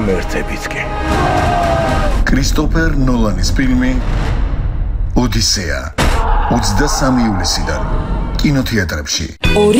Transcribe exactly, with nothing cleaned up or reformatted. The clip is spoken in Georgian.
ღმერთებით კი. კრისტოფერ ნოლანის ფილმი ოდისეა ოცდამესამე ივლისიდან კინოთეატრებში.